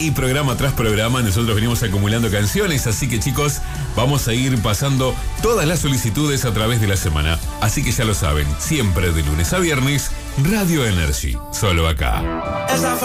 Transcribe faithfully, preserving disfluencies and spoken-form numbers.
Y programa tras programa nosotros venimos acumulando canciones, así que chicos, vamos a ir pasando todas las solicitudes a través de la semana. Así que ya lo saben, siempre de lunes a viernes, Radio Energy, solo acá.